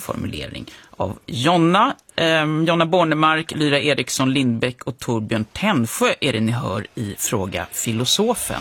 formulering av Jonna. Jonna Bornemark, Lyra Eriksson Lindbäck och Torbjörn Tännsjö är det ni hör i Fråga Filosofen.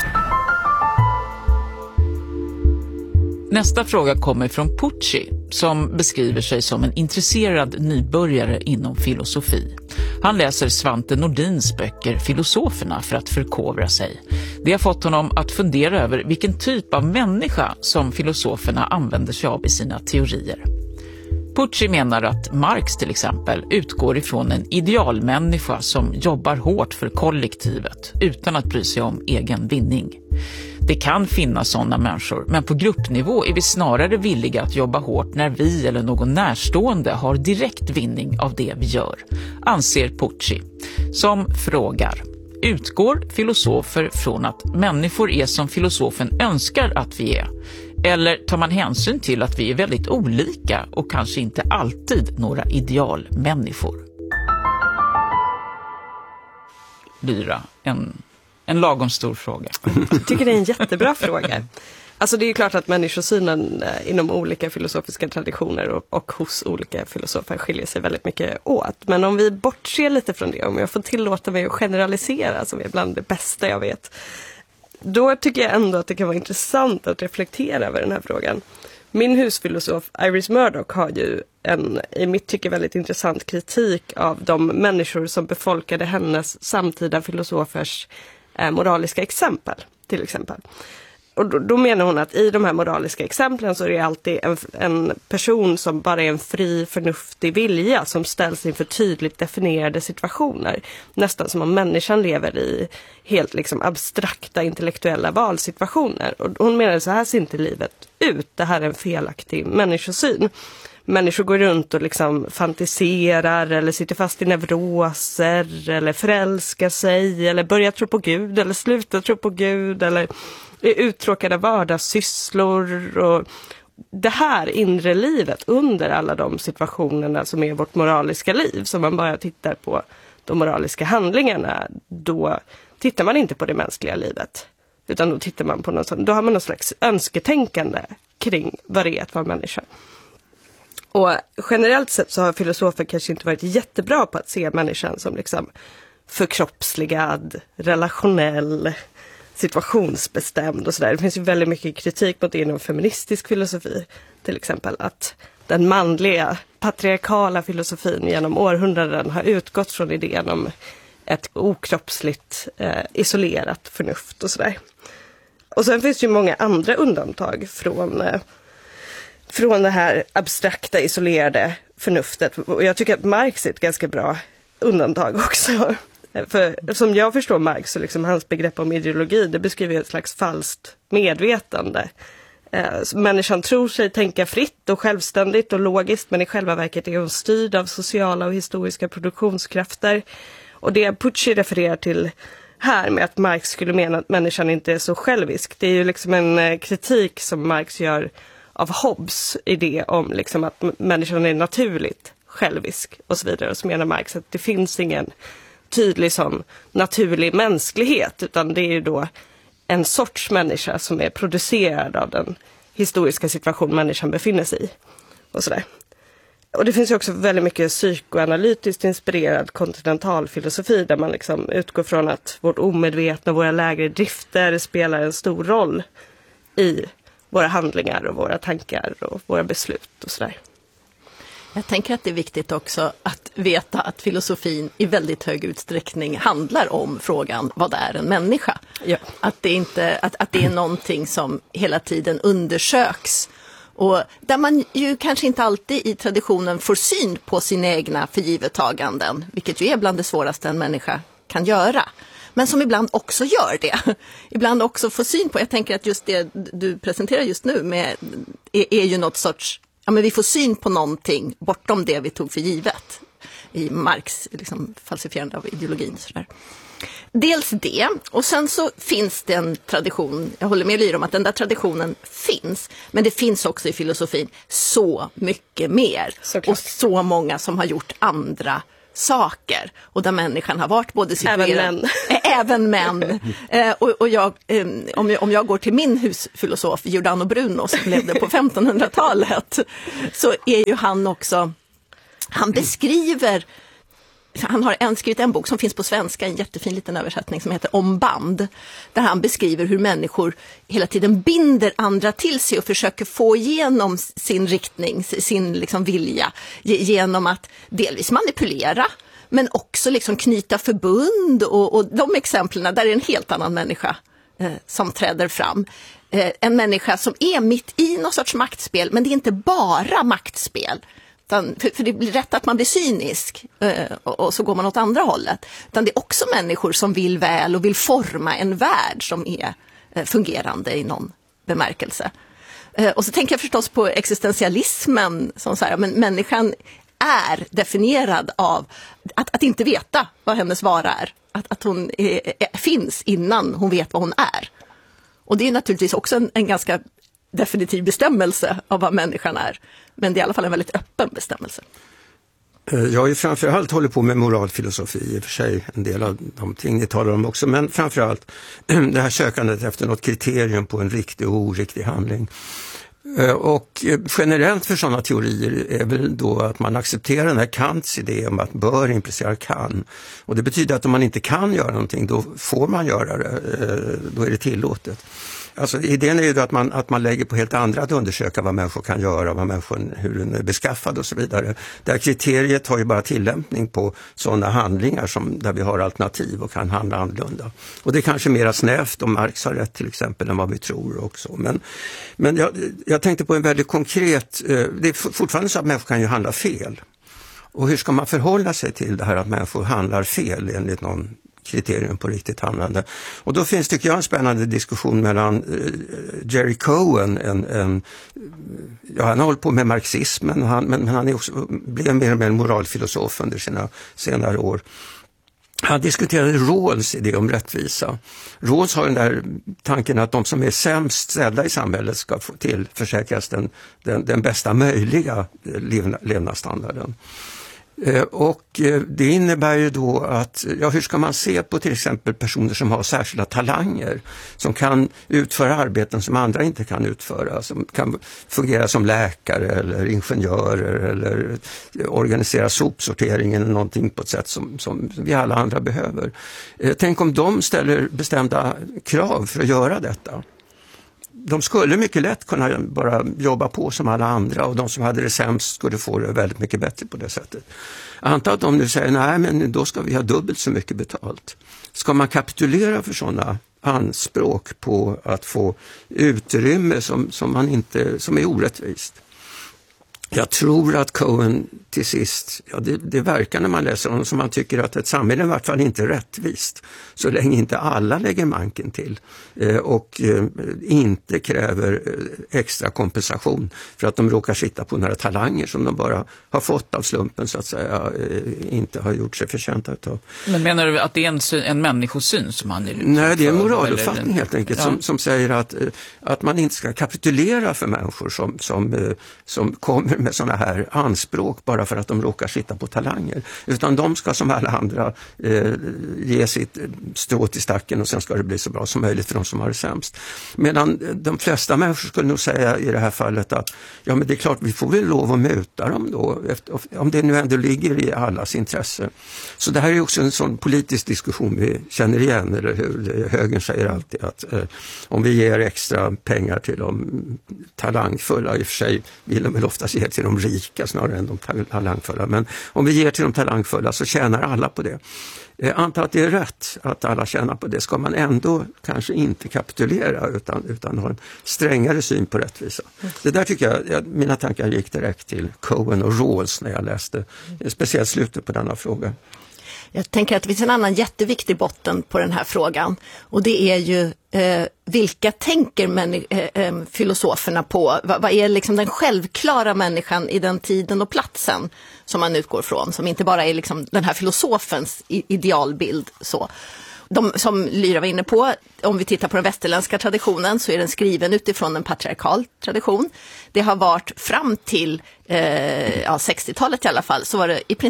Nästa fråga kommer från Pucci som beskriver sig som en intresserad nybörjare inom filosofi. Han läser Svante Nordins böcker Filosoferna för att förkovra sig. Det har fått honom att fundera över vilken typ av människa som filosoferna använder sig av i sina teorier. Pucci menar att Marx till exempel utgår ifrån en idealmänniska som jobbar hårt för kollektivet utan att bry sig om egen vinning. Det kan finnas sådana människor, men på gruppnivå är vi snarare villiga att jobba hårt när vi eller någon närstående har direkt vinning av det vi gör, anser Pucci, som frågar: utgår filosofer från att människor är som filosofen önskar att vi är? Eller tar man hänsyn till att vi är väldigt olika och kanske inte alltid några idealmänniskor? Lyra, en lagom stor fråga. Jag tycker det är en jättebra fråga. Alltså det är ju klart att människosynen inom olika filosofiska traditioner och hos olika filosofer skiljer sig väldigt mycket åt. Men om vi bortser lite från det, om jag får tillåta mig att generalisera, som är bland det bästa jag vet, då tycker jag ändå att det kan vara intressant att reflektera över den här frågan. Min husfilosof Iris Murdoch har ju en, i mitt tycke, väldigt intressant kritik av de människor som befolkade hennes samtida filosofers moraliska exempel, till exempel. Och då menar hon att i de här moraliska exemplen så är det alltid en person som bara är en fri, förnuftig vilja som ställs inför tydligt definierade situationer. Nästan som om människan lever i helt liksom abstrakta intellektuella valsituationer. Och hon menar att så här ser inte livet ut. Det här är en felaktig människosyn. Människor går runt och liksom fantiserar eller sitter fast i neuroser eller förälskar sig eller börjar tro på Gud eller slutar tro på Gud eller är uttråkade vardagssysslor. Och det här inre livet under alla de situationerna som är vårt moraliska liv, som man bara tittar på de moraliska handlingarna, då tittar man inte på det mänskliga livet, utan då tittar man på något sånt, då har man någon slags önsketänkande kring vad det är att vara människa. Och generellt sett så har filosofer kanske inte varit jättebra på att se människan som liksom förkroppsligad, relationell, situationsbestämd och sådär. Det finns ju väldigt mycket kritik mot det inom feministisk filosofi, till exempel, att den manliga patriarkala filosofin genom århundraden har utgått från idén om ett okroppsligt, isolerat förnuft och sådär. Och sen finns det ju många andra undantag från det här abstrakta, isolerade förnuftet. Och jag tycker att Marx är ett ganska bra undantag också. För som jag förstår Marx, så liksom hans begrepp om ideologi, det beskriver ett slags falskt medvetande. Människan tror sig tänka fritt och självständigt och logiskt, men i själva verket är hon styrd av sociala och historiska produktionskrafter. Och det Pucci refererar till här med att Marx skulle mena att människan inte är så självisk, det är ju liksom en kritik som Marx gör av Hobbes idé om liksom att människan är naturligt självisk och så vidare. Och så menar Marx att det finns ingen tydlig sån naturlig mänsklighet, utan det är ju då en sorts människa som är producerad av den historiska situation människan befinner sig i. Och sådär. Och det finns ju också väldigt mycket psykoanalytiskt inspirerad kontinentalfilosofi där man liksom utgår från att vårt omedvetna och våra lägre drifter spelar en stor roll i våra handlingar och våra tankar och våra beslut och sådär. Jag tänker att det är viktigt också att veta att filosofin i väldigt hög utsträckning handlar om frågan vad är en människa. Ja. Att det är någonting som hela tiden undersöks. Och där man ju kanske inte alltid i traditionen får syn på sina egna förgivetaganden, vilket ju är bland det svåraste en människa kan göra. Men som ibland också gör det. Ibland också får syn på. Jag tänker att just det du presenterar just nu är ju något sorts, ja men vi får syn på någonting bortom det vi tog för givet. I Marx liksom, falsifierande av ideologin. Sådär. Dels det, och sen så finns det en tradition, jag håller med Lyra om att den där traditionen finns, men det finns också i filosofin så mycket mer. Såklart. Och så många som har gjort andra saker och där människan har varit både situerad. Även män. Och jag, om jag går till min husfilosof Giordano Bruno som levde på 1500-talet, så är ju han också, han beskriver, han har skrivit en bok som finns på svenska, en jättefin liten översättning som heter Om band, där han beskriver hur människor hela tiden binder andra till sig och försöker få igenom sin riktning, sin liksom vilja, genom att delvis manipulera, men också liksom knyta förbund och de exemplen där är en helt annan människa som träder fram. En människa som är mitt i någon sorts maktspel, men det är inte bara maktspel. För det blir rätt att man blir cynisk och så går man åt andra hållet. Utan det är också människor som vill väl och vill forma en värld som är fungerande i någon bemärkelse. Och så tänker jag förstås på existentialismen som så här, men människan är definierad av att inte veta vad hennes vara är. Att hon finns innan hon vet vad hon är. Och det är naturligtvis också en ganska definitiv bestämmelse av vad människan är. Men det är i alla fall en väldigt öppen bestämmelse. Jag har ju framförallt hållit på med moralfilosofi, i och för sig en del av de ting ni talar om också, men framförallt det här sökandet efter något kriterium på en riktig och oriktig handling. Och generellt för sådana teorier är väl då att man accepterar den här Kants idé om att bör implicerar kan. Och det betyder att om man inte kan göra någonting, då får man göra det, då är det tillåtet. Alltså idén är ju då att man lägger på helt andra att undersöka vad människor kan göra, vad människor, hur den är beskaffad och så vidare. Det här kriteriet har ju bara tillämpning på sådana handlingar där vi har alternativ och kan handla annorlunda. Och det är kanske mera snävt om Marx har rätt till exempel än vad vi tror också. Men jag tänkte på en väldigt konkret, det är fortfarande så att människor kan ju handla fel. Och hur ska man förhålla sig till det här att människor handlar fel enligt någon kriterium på riktigt handlande. Och då finns, tycker jag, en spännande diskussion mellan Jerry Cohen, han har hållit på med marxismen, men han är också, blev mer och mer moralfilosof under sina senare år. Han diskuterade Rawls idé om rättvisa. Rawls har den där tanken att de som är sämst ställda i samhället ska få tillförsäkras den bästa möjliga levnadsstandarden. Och det innebär ju då att, hur ska man se på till exempel personer som har särskilda talanger, som kan utföra arbeten som andra inte kan utföra, som kan fungera som läkare eller ingenjörer eller organisera sopsorteringen eller någonting på ett sätt som vi alla andra behöver. Tänk om de ställer bestämda krav för att göra detta. De skulle mycket lätt kunna bara jobba på som alla andra, och de som hade det sämst skulle få det väldigt mycket bättre på det sättet. Anta att de nu säger, nej men då ska vi ha dubbelt så mycket betalt. Ska man kapitulera för sådana anspråk på att få utrymme som är orättvist? Jag tror att Cohen till sist, det verkar när man läser honom som man tycker att ett samhälle i vart fall inte är rättvist så länge inte alla lägger manken till och inte kräver extra kompensation för att de råkar sitta på några talanger som de bara har fått av slumpen så att säga, inte har gjort sig förtjänta utav. Men menar du att det är en människosyn som han är ute? Nej, det är en moraluppfattning helt enkelt som säger att man inte ska kapitulera för människor som kommer med sådana här anspråk bara för att de råkar sitta på talanger. Utan de ska som alla andra ge sitt strå till stacken och sen ska det bli så bra som möjligt för de som har det sämst. Medan de flesta människor skulle nog säga i det här fallet att men det är klart vi får väl lov att möta dem då om det nu ändå ligger i allas intresse. Så det här är också en sån politisk diskussion vi känner igen, eller hur? Högern säger alltid att om vi ger extra pengar till de talangfulla, i och för sig vill de väl oftast ge till de rika snarare än de talangfulla, men om vi ger till de talangfulla så tjänar alla på det. Anta att det är rätt att alla tjänar på det, ska man ändå kanske inte kapitulera utan ha en strängare syn på rättvisa. Det där tycker jag, mina tankar gick direkt till Cohen och Rawls när jag läste speciellt slutet på denna fråga. Jag tänker att det finns en annan jätteviktig botten på den här frågan, och det är ju vilka tänker filosoferna på? Vad är liksom den självklara människan i den tiden och platsen som man utgår från, som inte bara är liksom den här filosofens idealbild så. Som Lyra var inne på, om vi tittar på den västerländska traditionen så är den skriven utifrån en patriarkal tradition. Det har varit fram till 60-talet i alla fall, så var det i princip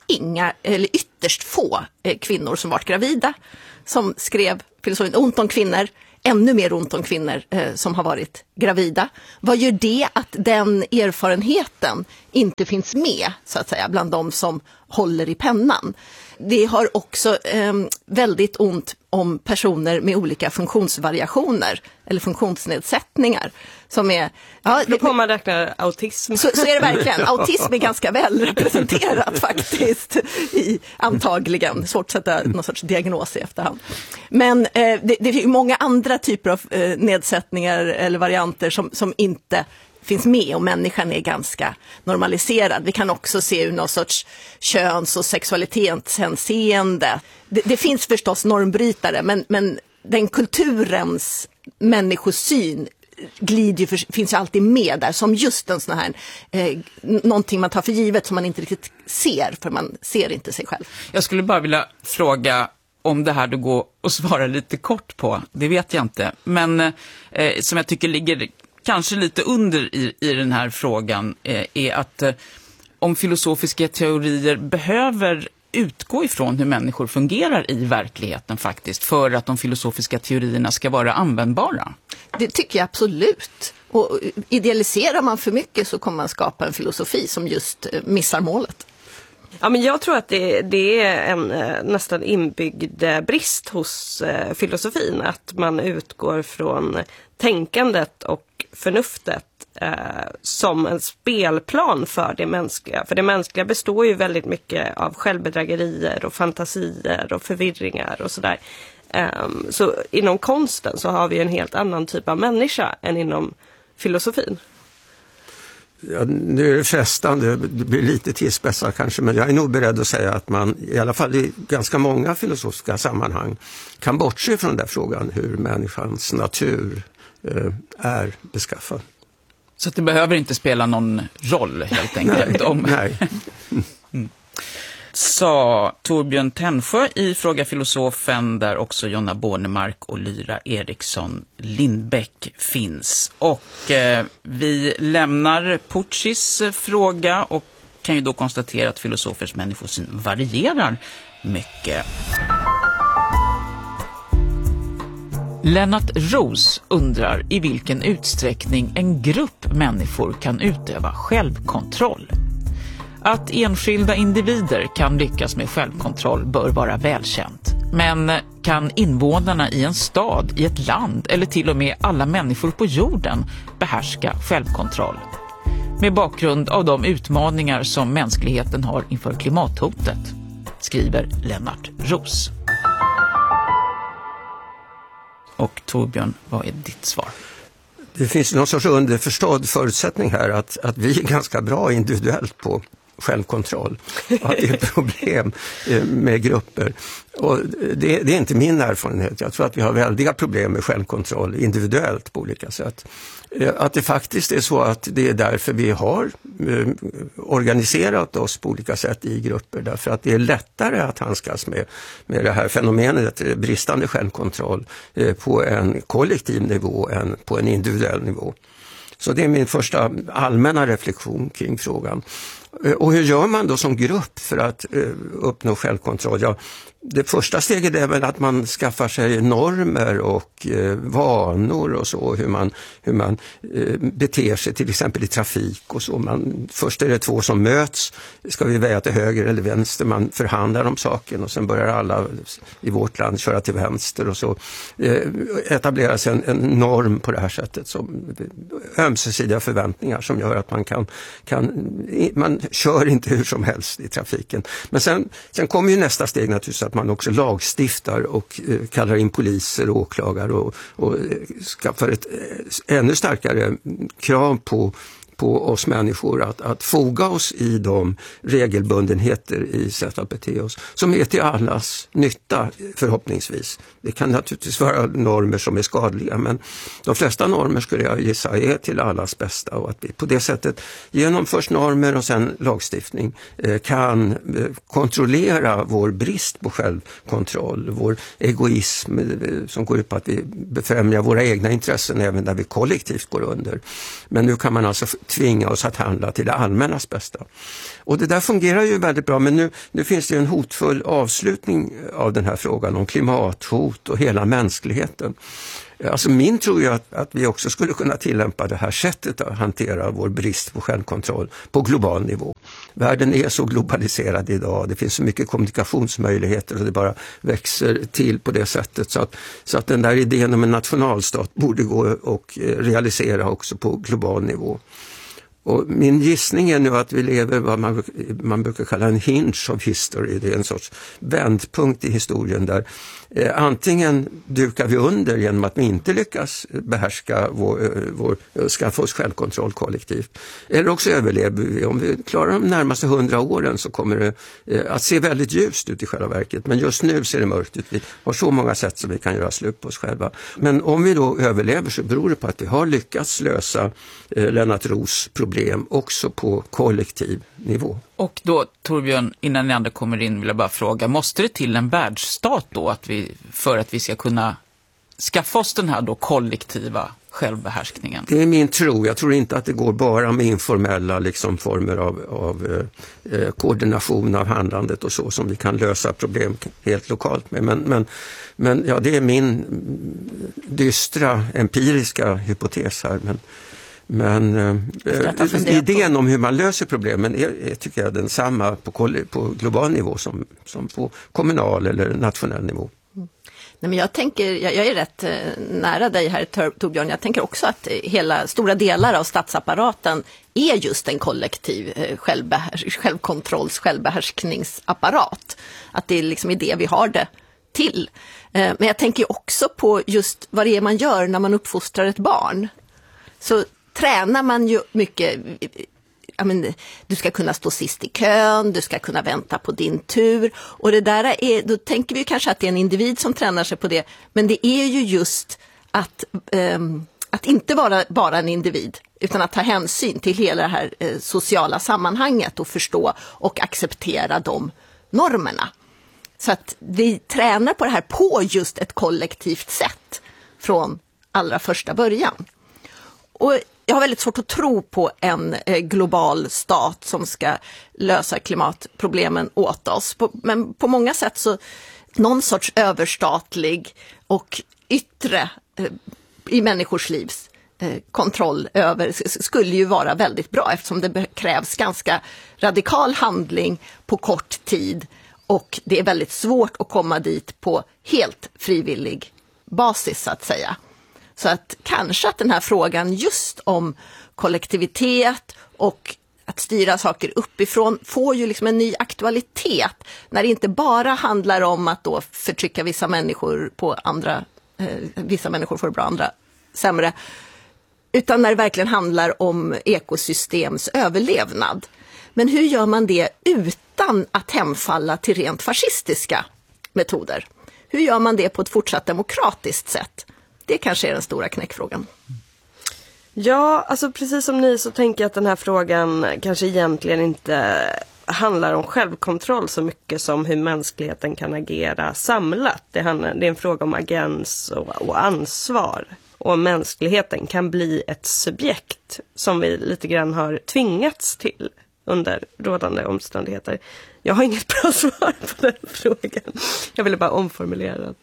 inga eller ytterst få kvinnor som varit gravida som skrev filosofin ont om kvinnor, ännu mer ont om kvinnor som har varit gravida. Vad gör det att den erfarenheten inte finns med så att säga bland de som håller i pennan? Det har också väldigt ont om personer med olika funktionsvariationer eller funktionsnedsättningar som är... Ja, då får man räkna autism. Så är det verkligen. Autism är ganska väl representerat faktiskt i antagligen. Svårt att sätta någon sorts diagnos i efterhand. Men det finns många andra typer av nedsättningar eller varianter som inte finns med och människan är ganska normaliserad. Vi kan också se ur någon sorts köns- och sexualitetshänseende. Det finns förstås normbrytare men den kulturens människosyn finns ju alltid med där som just en sån här någonting man tar för givet som man inte riktigt ser för man ser inte sig själv. Jag skulle bara vilja fråga om det här du går och svara lite kort på, det vet jag inte. Men som jag tycker ligger kanske lite under i den här frågan är att om filosofiska teorier behöver utgå ifrån hur människor fungerar i verkligheten faktiskt för att de filosofiska teorierna ska vara användbara. Det tycker jag absolut. Och idealiserar man för mycket så kommer man skapa en filosofi som just missar målet. Ja, men jag tror att det är en nästan inbyggd brist hos filosofin att man utgår från tänkandet och förnuftet som en spelplan för det mänskliga. För det mänskliga består ju väldigt mycket av självbedrägerier och fantasier och förvirringar och sådär. Så inom konsten så har vi en helt annan typ av människa än inom filosofin. Ja, nu är det frestande, det blir lite tillspetsat kanske, men jag är nog beredd att säga att man i alla fall i ganska många filosofiska sammanhang kan bortse från den där frågan hur människans natur är beskaffad. Så att det behöver inte spela någon roll helt enkelt? Nej. Sa Torbjörn Tännsjö i Fråga filosofen, där också Jonna Bornemark och Lyra Eriksson Lindbäck finns. Och vi lämnar Puccis fråga och kan ju då konstatera att filosofers människosyn varierar mycket. Lennart Roos undrar i vilken utsträckning en grupp människor kan utöva självkontroll. Att enskilda individer kan lyckas med självkontroll bör vara välkänt. Men kan invånarna i en stad, i ett land eller till och med alla människor på jorden behärska självkontroll? Med bakgrund av de utmaningar som mänskligheten har inför klimathotet, skriver Lennart Roos. Och Torbjörn, vad är ditt svar? Det finns någon sorts underförstådd förutsättning här att vi är ganska bra individuellt på självkontroll. Att det är problem med grupper. Och det är inte min erfarenhet. Jag tror att vi har väldiga problem med självkontroll individuellt på olika sätt. Att det faktiskt är så att det är därför vi har organiserat oss på olika sätt i grupper. Därför att det är lättare att handskas med det här fenomenet bristande självkontroll på en kollektiv nivå än på en individuell nivå. Så det är min första allmänna reflektion kring frågan. Och hur gör man då som grupp för att uppnå självkontroll? Ja, det första steget är väl att man skaffar sig normer och vanor och så, hur man beter sig till exempel i trafik och så. Först är det två som möts, ska vi väja till höger eller vänster, man förhandlar om saken och sen börjar alla i vårt land köra till vänster och så etableras en norm på det här sättet, som ömsesidiga förväntningar som gör att man kör inte hur som helst i trafiken. Men sen kommer ju nästa steg naturligtvis, att man också lagstiftar och kallar in poliser och åklagare och skaffar ett ännu starkare krav på oss människor att foga oss i de regelbundenheter i sätt att bete oss som är till allas nytta förhoppningsvis. Det kan naturligtvis vara normer som är skadliga, men de flesta normer skulle jag gissa är till allas bästa, och att vi på det sättet genom först normer och sen lagstiftning kan kontrollera vår brist på självkontroll, vår egoism som går ut på att vi befrämjar våra egna intressen även där vi kollektivt går under. Men nu kan man alltså tvinga oss att handla till det allmännas bästa. Och det där fungerar ju väldigt bra, men nu finns det en hotfull avslutning av den här frågan om klimathot och hela mänskligheten. Alltså min tror jag att vi också skulle kunna tillämpa det här sättet att hantera vår brist på självkontroll på global nivå. Världen är så globaliserad idag, det finns så mycket kommunikationsmöjligheter och det bara växer till på det sättet så att den där idén om en nationalstat borde gå och realisera också på global nivå. Och min gissning är nu att vi lever vad man brukar kalla en hinge of history. Det är en sorts vändpunkt i historien där antingen dukar vi under genom att vi inte lyckas behärska skaffa oss självkontroll kollektivt. Eller också överlever vi. Om vi klarar de närmaste 100 åren så kommer det att se väldigt ljust ut i själva verket. Men just nu ser det mörkt ut. Vi har så många sätt som vi kan göra slut på oss själva. Men om vi då överlever så beror det på att vi har lyckats lösa Lennart Roos problem också på kollektiv nivå. Och då, Torbjörn, innan ni andra kommer in vill jag bara fråga, måste det till en världsstat då för att vi ska kunna skaffa oss den här då kollektiva självbehärskningen? Det är min tro. Jag tror inte att det går bara med informella former av koordination av handlandet och så som vi kan lösa problem helt lokalt med. Men ja, det är min dystra empiriska hypotes här. Men idén om hur man löser problemen är tycker jag densamma på global nivå som på kommunal eller nationell nivå. Nej, men jag är rätt nära dig här, Torbjörn. Jag tänker också att stora delar av statsapparaten är just en kollektiv självbehärskningsapparat. Att det är liksom det vi har det till. Men jag tänker också på just vad det är man gör när man uppfostrar ett barn. Så tränar man ju mycket, du ska kunna stå sist i kön, du ska kunna vänta på din tur. Och det där då tänker vi kanske att det är en individ som tränar sig på det. Men det är ju just att inte vara bara en individ, utan att ta hänsyn till hela det här sociala sammanhanget och förstå och acceptera de normerna. Så att vi tränar på det här på just ett kollektivt sätt från allra första början. Och jag har väldigt svårt att tro på en global stat som ska lösa klimatproblemen åt oss. Men på många sätt så någon sorts överstatlig och yttre i människors livs kontroll över skulle ju vara väldigt bra, eftersom det krävs ganska radikal handling på kort tid och det är väldigt svårt att komma dit på helt frivillig basis så att säga. Så att kanske att den här frågan just om kollektivitet och att styra saker uppifrån får ju liksom en ny aktualitet när det inte bara handlar om att då förtrycka vissa människor på andra, vissa människor får det bra, andra sämre, utan när det verkligen handlar om ekosystems överlevnad. Men hur gör man det utan att hemfalla till rent fascistiska metoder? Hur gör man det på ett fortsatt demokratiskt sätt? Det kanske är den stora knäckfrågan. Ja, alltså precis som ni så tänker jag att den här frågan kanske egentligen inte handlar om självkontroll så mycket som hur mänskligheten kan agera samlat. Det är en fråga om agens och ansvar. Och om mänskligheten kan bli ett subjekt som vi lite grann har tvingats till under rådande omständigheter. Jag har inget bra svar på den frågan. Jag ville bara omformulera den.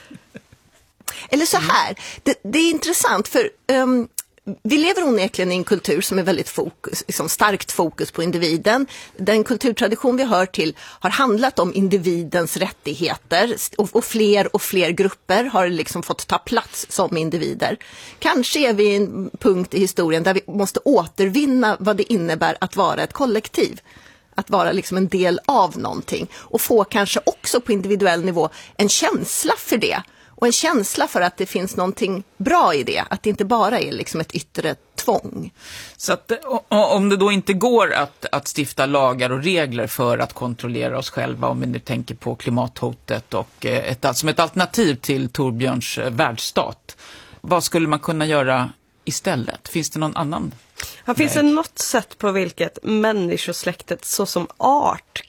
Eller så här, det är intressant för vi lever onekligen i en kultur som är väldigt starkt fokus på individen. Den kulturtradition vi hör till har handlat om individens rättigheter och fler grupper har liksom fått ta plats som individer. Kanske är vi i en punkt i historien där vi måste återvinna vad det innebär att vara ett kollektiv. Att vara liksom en del av någonting och få kanske också på individuell nivå en känsla för det. Och en känsla för att det finns någonting bra i det. Att det inte bara är liksom ett yttre tvång. Så att, om det då inte går att stifta lagar och regler för att kontrollera oss själva, om vi nu tänker på klimathotet och som ett alternativ till Torbjörns världsstat. Vad skulle man kunna göra istället? Finns det någon annan? Finns det något sätt på vilket människosläktet så som art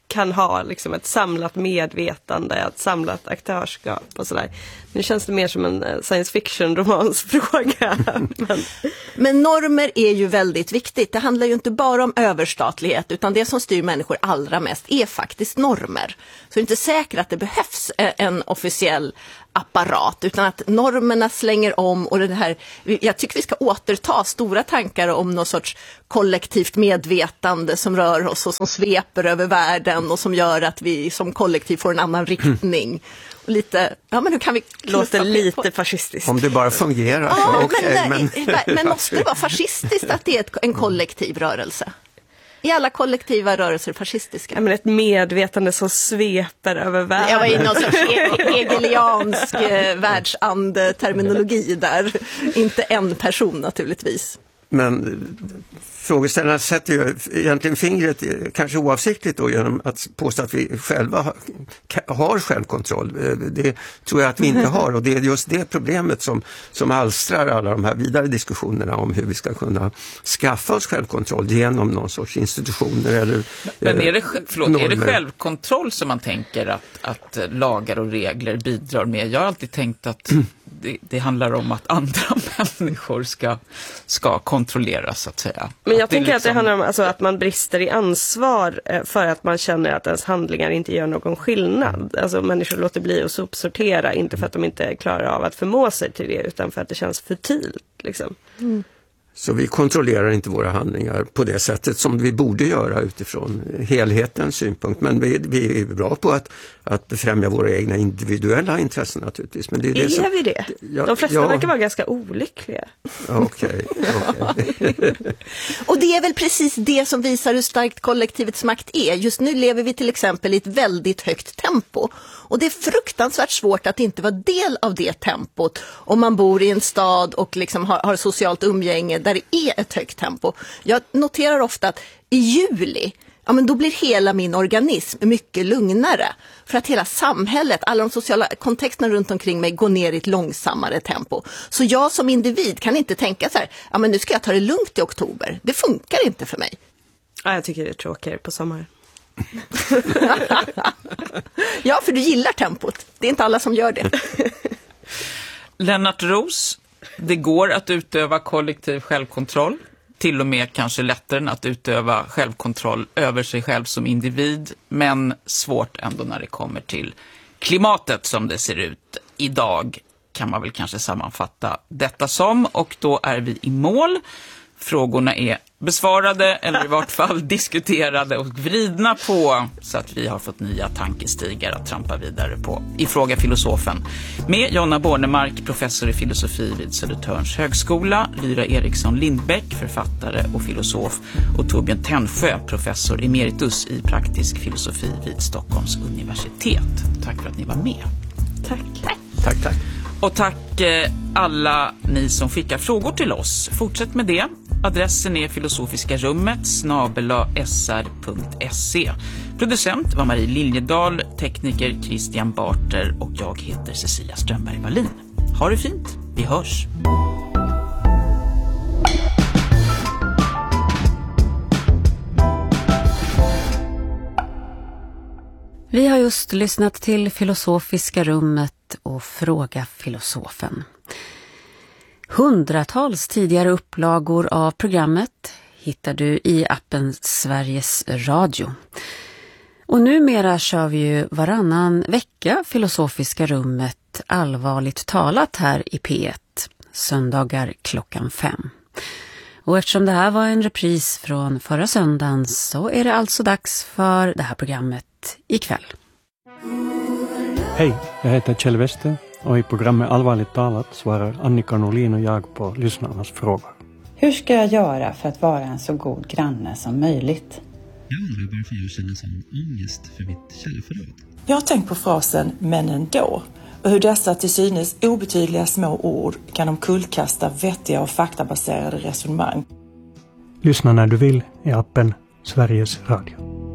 kan ha liksom ett samlat medvetande, ett samlat aktörskap och sådär. Nu känns det mer som en science fiction-romansfråga. Men normer är ju väldigt viktigt. Det handlar ju inte bara om överstatlighet, utan det som styr människor allra mest är faktiskt normer. Så det är inte säkert att det behövs en officiell apparat, utan att normerna slänger om, och det här, jag tycker vi ska återta stora tankar om någon sorts kollektivt medvetande som rör oss och som sveper över världen och som gör att vi som kollektiv får en annan riktning. Och lite, ja, men hur kan vi låter lite fascistiskt. Om det bara fungerar. Ja, Okay, men måste det vara fascistiskt att det är en kollektiv rörelse? Är alla kollektiva rörelser fascistiska? Ja, men ett medvetande som sveper över världen. Jag var i någon sorts hegeliansk världsande-terminologi där. Inte en person naturligtvis. Men frågeställarna sätter ju egentligen fingret, kanske oavsiktligt då, genom att påstå att vi själva har självkontroll. Det tror jag att vi inte har, och det är just det problemet som alstrar alla de här vidare diskussionerna om hur vi ska kunna skaffa oss självkontroll genom någon sorts institutioner eller Men är det självkontroll som man tänker att lagar och regler bidrar med? Jag har alltid tänkt att det handlar om att andra människor ska kontrolleras, så att säga. Men jag tänker att det handlar om att man brister i ansvar för att man känner att ens handlingar inte gör någon skillnad. Alltså människor låter bli att sopsortera, inte för att de inte klarar av att förmå sig till det, utan för att det känns futilt. Liksom. Mm. Så vi kontrollerar inte våra handlingar på det sättet som vi borde göra utifrån helhetens synpunkt. Men vi är bra på att befrämja våra egna individuella intressen naturligtvis. Men det är vi det? Ja, de flesta verkar vara ganska olyckliga. Okej. Och det är väl precis det som visar hur starkt kollektivets makt är. Just nu lever vi till exempel i ett väldigt högt tempo. Och det är fruktansvärt svårt att inte vara del av det tempot om man bor i en stad och liksom har socialt umgänge där det är ett högt tempo. Jag noterar ofta att i juli, ja, men då blir hela min organism mycket lugnare. För att hela samhället, alla de sociala kontexterna runt omkring mig går ner i ett långsammare tempo. Så jag som individ kan inte tänka så här, ja, men nu ska jag ta det lugnt i oktober. Det funkar inte för mig. Ja, jag tycker det är tråkigare på sommaren. Ja, för du gillar tempot. Det är inte alla som gör det. Lennart Roos, det går att utöva kollektiv självkontroll. Till och med kanske lättare än att utöva självkontroll över sig själv som individ. Men svårt ändå när det kommer till klimatet som det ser ut idag, kan man väl kanske sammanfatta detta som. Och då är vi i mål. Frågorna är besvarade eller i vart fall diskuterade och vridna på, så att vi har fått nya tankestigar att trampa vidare på i Fråga filosofen. Med Jonna Bornemark, professor i filosofi vid Södertörns högskola, Lyra Eriksson Lindbäck, författare och filosof, och Torbjörn Tännsjö, professor emeritus i praktisk filosofi vid Stockholms universitet. Tack för att ni var med. Tack. Och tack alla ni som skickar frågor till oss. Fortsätt med det. Adressen är filosofiska-rummet@sr.se. Producent var Marie Liljedahl, tekniker Christian Barter och jag heter Cecilia Strömberg-Wallin. Ha det fint, vi hörs! Vi har just lyssnat till Filosofiska rummet och Fråga filosofen. Hundratals tidigare upplagor av programmet hittar du i appen Sveriges Radio. Och numera kör vi ju varannan vecka Filosofiska rummet allvarligt talat här i P1, söndagar 5:00. Och eftersom det här var en repris från förra söndagen så är det alltså dags för det här programmet ikväll. Hej, jag heter Kjell Wester och i programmet Allvarligt talat svarar Annika Norlin och jag på lyssnarnas frågor. Hur ska jag göra för att vara en så god granne som möjligt? Jag undrar varför jag känner sån ångest för mitt källförråd. Jag har tänkt på frasen "men ändå" och hur dessa till synes obetydliga små ord kan omkullkasta vettiga och faktabaserade resonemang. Lyssna när du vill i appen Sveriges Radio.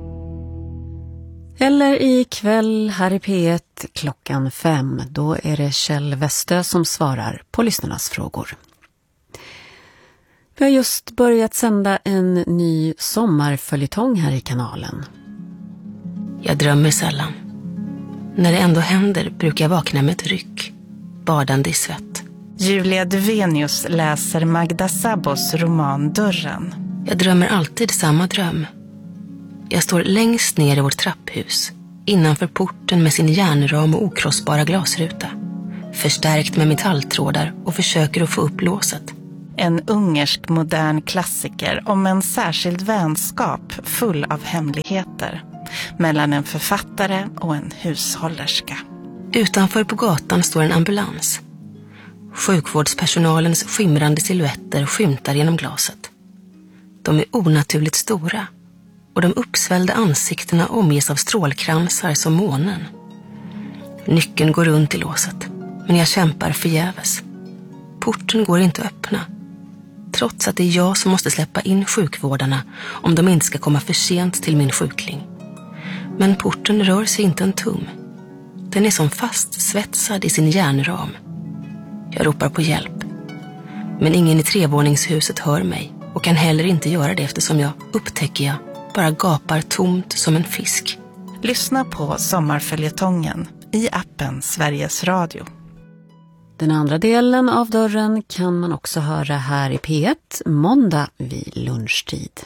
Eller ikväll här i P1 5:00, då är det Kjell Wester som svarar på lyssnarnas frågor. Vi har just börjat sända en ny sommarföljetong här i kanalen. Jag drömmer sällan. När det ändå händer brukar jag vakna med ett ryck, badande i svett. Julia Duvenius läser Magda Szabos roman Dörren. Jag drömmer alltid samma dröm. Jag står längst ner i vårt trapphus, innanför porten med sin järnram och okrossbara glasruta, förstärkt med metalltrådar, och försöker att få upp låset. En ungersk modern klassiker om en särskild vänskap full av hemligheter mellan en författare och en hushållerska. Utanför på gatan står en ambulans. Sjukvårdspersonalens skimrande silhuetter skymtar genom glaset. De är onaturligt stora, och de uppsvällda ansiktena omges av strålkransar som månen. Nyckeln går runt i låset, men jag kämpar förgäves. Porten går inte att öppna, trots att det är jag som måste släppa in sjukvårdarna om de inte ska komma för sent till min sjukling. Men porten rör sig inte en tum. Den är som fastsvetsad i sin järnram. Jag ropar på hjälp, men ingen i trevåningshuset hör mig och kan heller inte göra det, eftersom jag, upptäcker jag, bara gapar tomt som en fisk. Lyssna på Sommarföljetongen i appen Sveriges Radio. Den andra delen av Dörren kan man också höra här i P1 måndag vid lunchtid.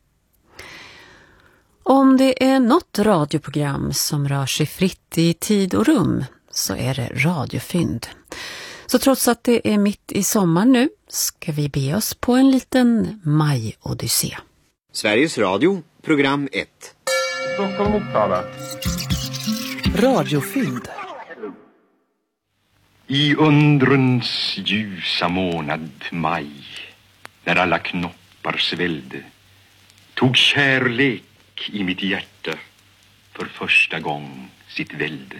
Om det är något radioprogram som rör sig fritt i tid och rum så är det Radiofynd. Så trots att det är mitt i sommar nu ska vi be oss på en liten maj-odyssé. Sveriges Radio, program 1. Stockholm, Uppsala. Radiofynd. I undrens ljusa månad maj, när alla knoppar svällde, tog kärlek i mitt hjärta för första gång sitt välde.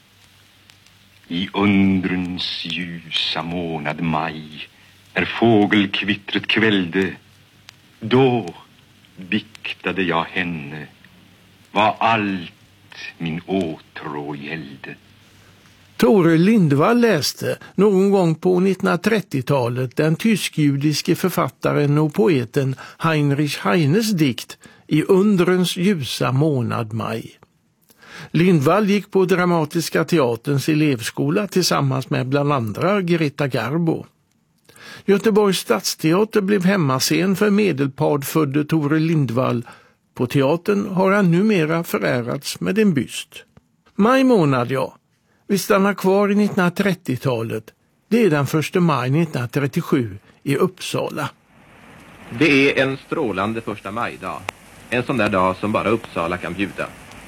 I undrens ljusa månad maj, när fågelkvittret kvällde, då biktade jag henne vad allt min åtrå gällde. Tore Lindvall läste någon gång på 1930-talet den tysk-judiske författaren och poeten Heinrich Heines dikt I undrens ljusa månad maj. Lindvall gick på Dramatiska teaterns elevskola tillsammans med bland andra Greta Garbo. Göteborgs stadsteater blev hemmascen för medelpadfödde Tore Lindvall. På teatern har han numera förärats med en byst. Maj månad, ja. Vi stannar kvar i 1930-talet. Det är den 1 maj 1937 i Uppsala. Det är en strålande 1 maj-dag. En sån där dag som bara Uppsala kan bjuda.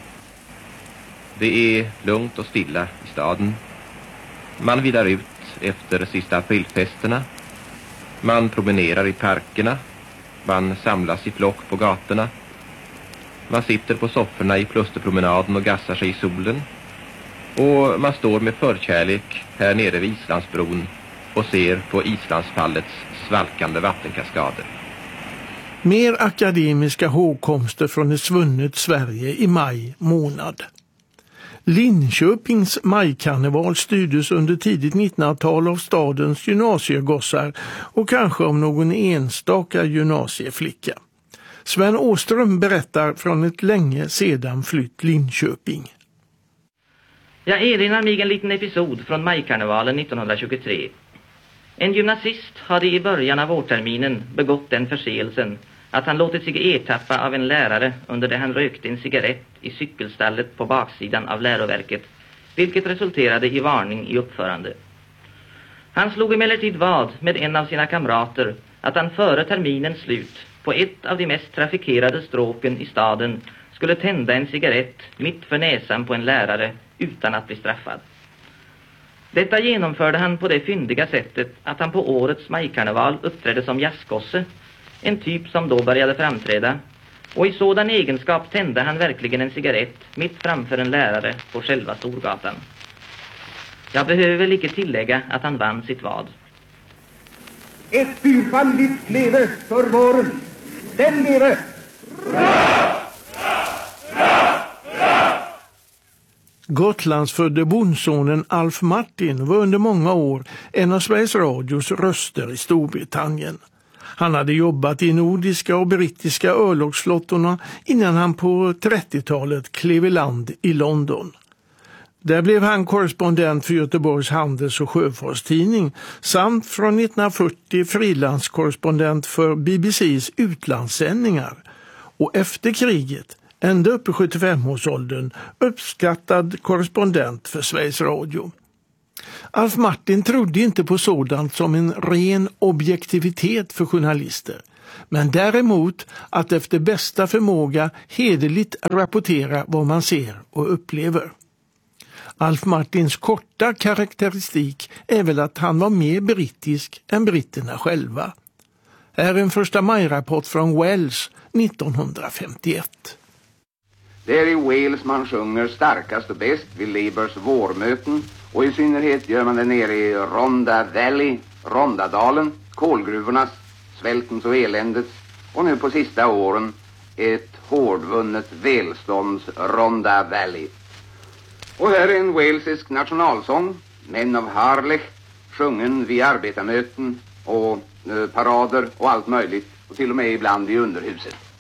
Det är lugnt och stilla i staden. Man vidar ut efter sista aprilfesterna. Man promenerar i parkerna. Man samlas i flock på gatorna. Man sitter på sofforna i Plusterpromenaden och gassar sig i solen. Och man står med förkärlek här nere vid Islandsbron och ser på Islandsfallets svalkande vattenkaskader. Mer akademiska hågkomster från ett svunnet Sverige i maj månad. Linköpings majkarneval styrdes under tidigt 1900-tal av stadens gymnasiegossar och kanske av någon enstaka gymnasieflicka. Sven Åström berättar från ett länge sedan flytt Linköping. Jag erinrar mig en liten episod från majkarnevalen 1923. En gymnasist hade i början av vårterminen begått den förseelsen att han låtit sig ertappa av en lärare under det han rökte en cigarett i cykelstallet på baksidan av läroverket, vilket resulterade i varning i uppförande. Han slog emellertid vad med en av sina kamrater att han före terminens slut på ett av de mest trafikerade stråken i staden skulle tända en cigarett mitt för näsan på en lärare utan att bli straffad. Detta genomförde han på det fyndiga sättet att han på årets majkarneval uppträdde som jazzgosse, en typ som då började framträda, och i sådan egenskap tände han verkligen en cigarett mitt framför en lärare på själva Storgatan. Jag behöver väl icke tillägga att han vann sitt vad. Ett fyrfaldigt leve för våren, den leve! Gotlandsfödde bondsonen Alf Martin var under många år en av Sveriges Radios röster i Storbritannien. Han hade jobbat i nordiska och brittiska örlogsflottorna innan han på 30-talet klev i land i London. Där blev han korrespondent för Göteborgs handels- och sjöfartstidning samt från 1940 frilanskorrespondent för BBCs utlandssändningar. Och efter kriget, ända upp i 75-årsåldern, uppskattad korrespondent för Sveriges Radio. Alf Martin trodde inte på sådant som en ren objektivitet för journalister, men däremot att efter bästa förmåga hederligt rapportera vad man ser och upplever. Alf Martins korta karaktäristik är väl att han var mer brittisk än britterna själva. Här är en första maj-rapport från Wales 1951. Det är i Wales man sjunger starkast och bäst vid Labours vårmöten, och i synnerhet gör man det nere i Rhondda Valley, Rondadalen, kolgruvornas, svältens och eländets, och nu på sista åren ett hårdvunnet välstånds Rhondda Valley. Och här är en walesisk nationalsång, Män av Harlech, sjungen vid arbetarmöten och parader och allt möjligt, och till och med ibland i underhuset.